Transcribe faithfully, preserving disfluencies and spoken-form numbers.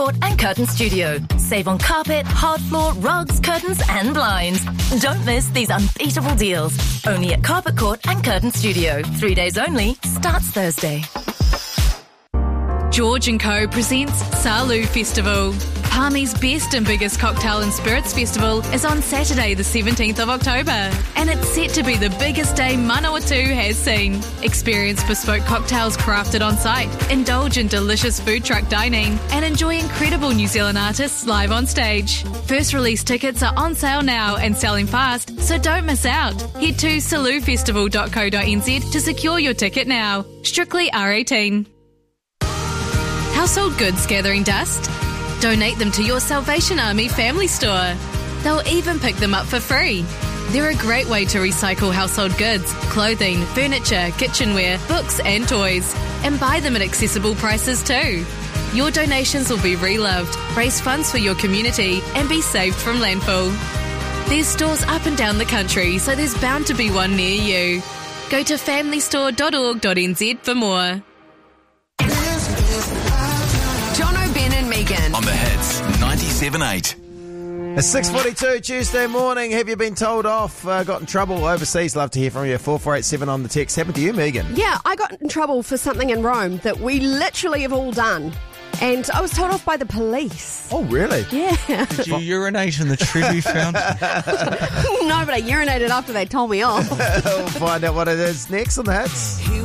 Court and Curtain Studio. Save on carpet, hard floor, rugs, curtains and blinds. Don't miss these unbeatable deals. Only at Carpet Court and Curtain Studio. Three days only. Starts Thursday. George and Co presents Salu Festival. Palmy's best and biggest cocktail and spirits festival is on Saturday the seventeenth of October, and it's set to be the biggest day Manawatu has seen. Experience bespoke cocktails crafted on site, indulge in delicious food truck dining, and enjoy incredible New Zealand artists live on stage. First release tickets are on sale now and selling fast, so don't miss out. Head to salu festival dot co dot n z to secure your ticket now. Strictly R eighteen. Household goods gathering dust? Donate them to your Salvation Army family store. They'll even pick them up for free. They're a great way to recycle household goods, clothing, furniture, kitchenware, books and toys, and buy them at accessible prices too. Your donations will be reloved, raise funds for your community, and be saved from landfill. There's stores up and down the country, so there's bound to be one near you. Go to family store dot org dot n z for more. On the hits, ninety-seven eight. It's six forty-two Tuesday morning. Have you been told off? Uh, got in trouble overseas? Love to hear from you. four four eight seven on the text. Happened to you, Megan? Yeah, I got in trouble for something in Rome that we literally have all done. And I was told off by the police. Oh, really? Yeah. Did you urinate in the Trevi fountain? No, but I urinated after they told me off. We'll find out what it is next on the hits.